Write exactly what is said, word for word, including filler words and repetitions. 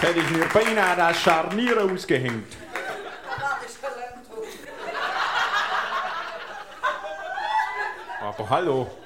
Hätte ich mir beinahe das Scharnier ausgehängt. Aber hallo.